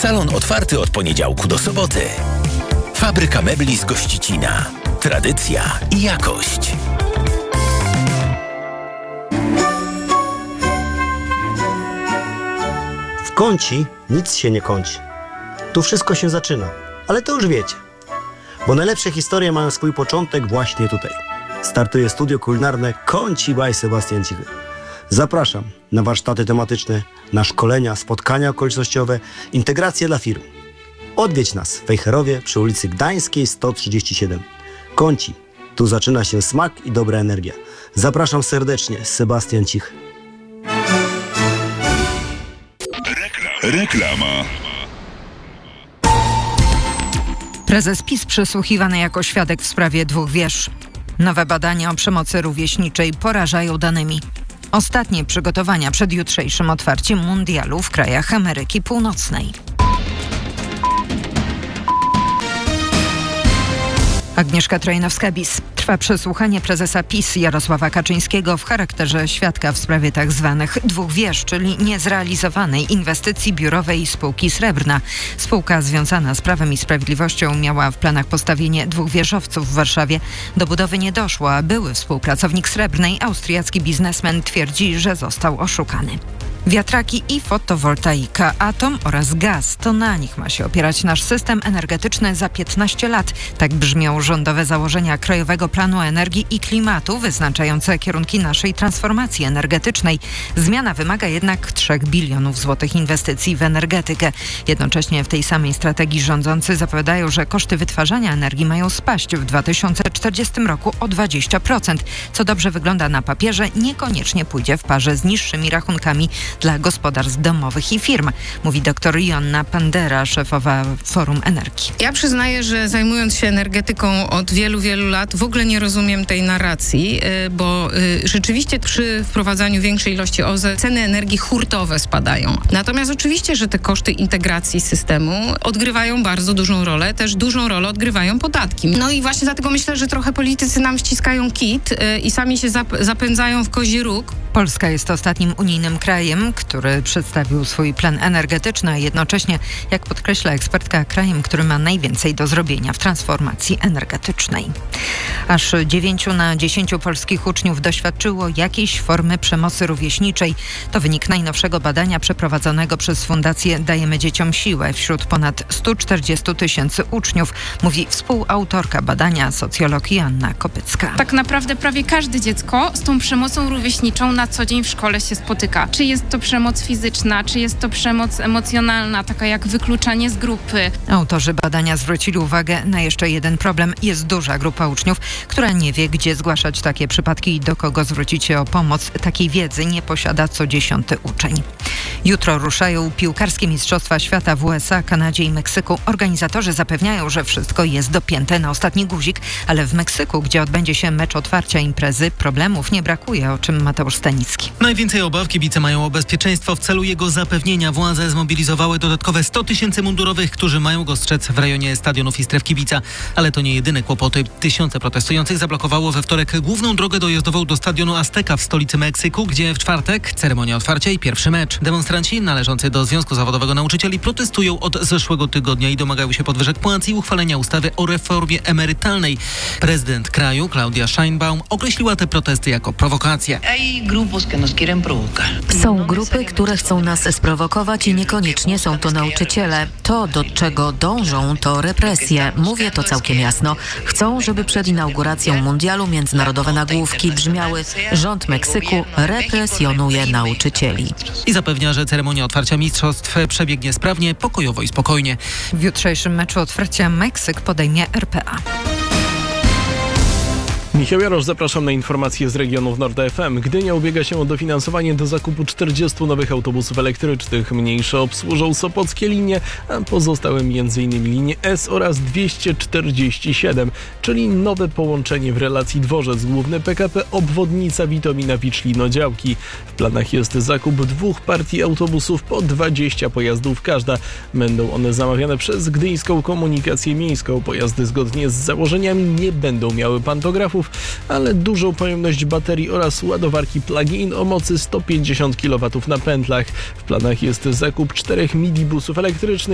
Salon otwarty od poniedziałku do soboty. Fabryka mebli z Gościcina. Tradycja i jakość. W Kąci nic się nie kończy. Tu wszystko się zaczyna, ale to już wiecie. Bo najlepsze historie mają swój początek właśnie tutaj. Startuje studio kulinarne Kąci by Sebastian Cichy. Zapraszam na warsztaty tematyczne, na szkolenia, spotkania okolicznościowe, integracje dla firm. Odwiedź nas w Wejherowie przy ulicy Gdańskiej 137. Kąci. Tu zaczyna się smak i dobra energia. Zapraszam serdecznie, Sebastian Cichy. Reklama. Prezes PiS przesłuchiwany jako świadek w sprawie 2 wież. Nowe badania o przemocy rówieśniczej porażają danymi. Ostatnie przygotowania przed jutrzejszym otwarciem mundialu w krajach Ameryki Północnej. Agnieszka Trojanowska-Bis. Trwa przesłuchanie prezesa PiS Jarosława Kaczyńskiego w charakterze świadka w sprawie tzw. 2 wież, czyli niezrealizowanej inwestycji biurowej spółki Srebrna. Spółka związana z Prawem i Sprawiedliwością miała w planach postawienie 2 wieżowców w Warszawie. Do budowy nie doszło, a były współpracownik Srebrnej, austriacki biznesmen, twierdzi, że został oszukany. Wiatraki i fotowoltaika, atom oraz gaz. To na nich ma się opierać nasz system energetyczny za 15 lat. Tak brzmią rządowe założenia Krajowego Planu Energii i Klimatu wyznaczające kierunki naszej transformacji energetycznej. Zmiana wymaga jednak 3 bilionów złotych inwestycji w energetykę. Jednocześnie w tej samej strategii rządzący zapowiadają, że koszty wytwarzania energii mają spaść w 2040 roku o 20%. Co dobrze wygląda na papierze, niekoniecznie pójdzie w parze z niższymi rachunkami dla gospodarstw domowych i firm, mówi dr Joanna Pandera, szefowa Forum Energii. Ja przyznaję, że zajmując się energetyką od wielu, wielu lat w ogóle nie rozumiem tej narracji, bo rzeczywiście przy wprowadzaniu większej ilości OZE ceny energii hurtowe spadają. Natomiast oczywiście, że te koszty integracji systemu odgrywają bardzo dużą rolę, też dużą rolę odgrywają podatki. No i właśnie dlatego myślę, że trochę politycy nam ściskają kit i sami się zapędzają w kozi róg. Polska jest ostatnim unijnym krajem, który przedstawił swój plan energetyczny, a jednocześnie, jak podkreśla ekspertka, krajem, który ma najwięcej do zrobienia w transformacji energetycznej. Aż 9 na 10 polskich uczniów doświadczyło jakiejś formy przemocy rówieśniczej. To wynik najnowszego badania przeprowadzonego przez Fundację Dajemy Dzieciom Siłę wśród ponad 140 000 uczniów, mówi współautorka badania, socjolog Joanna Kopycka. Tak naprawdę prawie każde dziecko z tą przemocą rówieśniczą na co dzień w szkole się spotyka. Czy jest to przemoc fizyczna, czy jest to przemoc emocjonalna, taka jak wykluczanie z grupy. Autorzy badania zwrócili uwagę na jeszcze jeden problem. Jest duża grupa uczniów, która nie wie, gdzie zgłaszać takie przypadki i do kogo zwrócić się o pomoc. Takiej wiedzy nie posiada co 10. uczeń. Jutro ruszają piłkarskie Mistrzostwa Świata w USA, Kanadzie i Meksyku. Organizatorzy zapewniają, że wszystko jest dopięte na ostatni guzik, ale w Meksyku, gdzie odbędzie się mecz otwarcia imprezy, problemów nie brakuje, o czym Mateusz Stanicki. Najwięcej obaw kibice mają o bezpieczeństwo. W celu jego zapewnienia władze zmobilizowały dodatkowe 100 000 mundurowych, którzy mają go strzec w rejonie stadionów i stref kibica. Ale to nie jedyne kłopoty. Tysiące protestujących zablokowało we wtorek główną drogę dojazdową do stadionu Azteca w stolicy Meksyku, gdzie w czwartek ceremonia otwarcia i pierwszy mecz. Demonstranci należący do Związku Zawodowego Nauczycieli protestują od zeszłego tygodnia i domagają się podwyżek płac i uchwalenia ustawy o reformie emerytalnej. Prezydent kraju, Claudia Sheinbaum, określiła te protesty jako prowokację. Są grupy, które chcą nas sprowokować i niekoniecznie są to nauczyciele. To, do czego dążą, to represje. Mówię to całkiem jasno. Chcą, żeby przed inauguracją mundialu międzynarodowe nagłówki brzmiały: rząd Meksyku represjonuje nauczycieli. I zapewnia, że ceremonia otwarcia mistrzostw przebiegnie sprawnie, pokojowo i spokojnie. W jutrzejszym meczu otwarcia Meksyk podejmie RPA. Michał Jarosz, zapraszam na informacje z regionów Nord FM. Gdynia ubiega się o dofinansowanie do zakupu 40 nowych autobusów elektrycznych. Mniejsze obsłużą sopockie linie, a pozostałe m.in. linie S oraz 247, czyli nowe połączenie w relacji dworzec główny PKP obwodnica Witomina-Wiczlino-Działki. W planach jest zakup 2 partii autobusów po 20 pojazdów każda. Będą one zamawiane przez Gdyńską Komunikację Miejską. Pojazdy zgodnie z założeniami nie będą miały pantografów, ale dużą pojemność baterii oraz ładowarki plug-in o mocy 150 kW na pętlach. W planach jest zakup 4 minibusów elektrycznych